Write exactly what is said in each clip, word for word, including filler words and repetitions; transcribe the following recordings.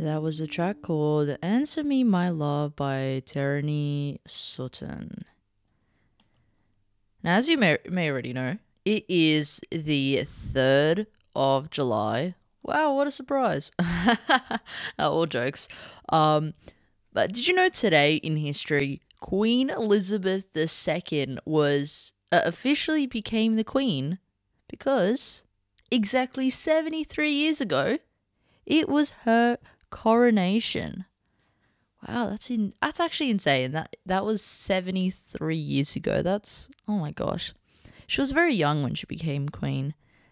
That was a track called Answer Me My Love by Tyranny Sutton. Now, as you may, may already know, it is the third of July. Wow, what a surprise. All jokes. Um, but did you know today in history, Queen Elizabeth the Second was uh, officially became the Queen because exactly seventy-three years ago, it was her coronation. Wow, that's in that's actually insane. That that was seventy-three years ago. That's oh my gosh. She was very young when she became queen.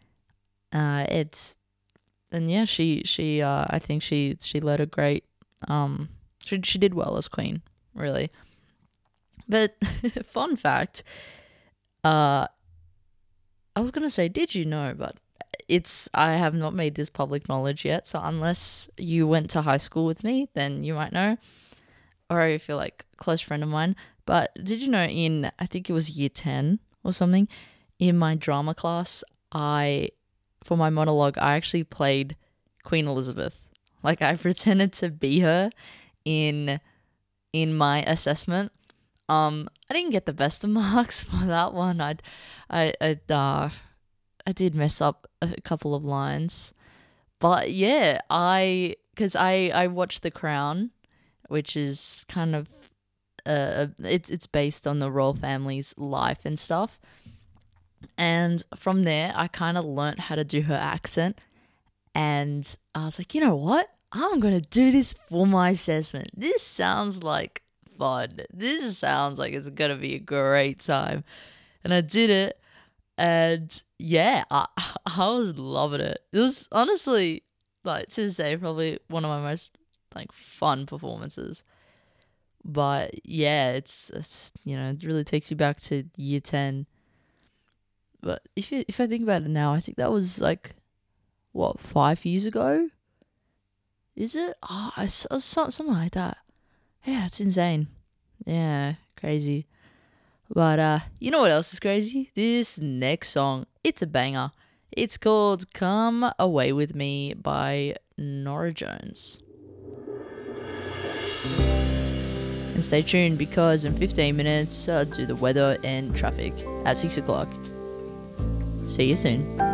Uh it's and yeah, she she uh I think she she led a great um she she did well as queen, really. But fun fact, uh I was going to say did you know, but it's I have not made this public knowledge yet, so unless you went to high school with me, then you might know, or if you're like a close friend of mine. But did you know in I think it was year ten or something, in my drama class, I for my monologue I actually played Queen Elizabeth. Like I pretended to be her in in my assessment. Um I didn't get the best of marks for that one. I'd I I uh I did mess up a couple of lines. But yeah, I cuz I I watched The Crown, which is kind of uh it's it's based on the royal family's life and stuff. And from there, I kind of learnt how to do her accent, and I was like, you know what? I'm gonna do this for my assessment. This sounds like fun. This sounds like it's gonna be a great time. And I did it, and yeah, I I was loving it. It was honestly like to this day probably one of my most like fun performances. But yeah, it's, it's you know it really takes you back to year ten. But if you, if I think about it now, I think that was like what five years ago. Is it? Oh, I s- uh, so- something like that. Yeah, it's insane. Yeah, crazy. But uh, you know what else is crazy? This next song, it's a banger. It's called "Come Away with Me" by Nora Jones. And stay tuned because in fifteen minutes, I'll do the weather and traffic at six o'clock. See you soon.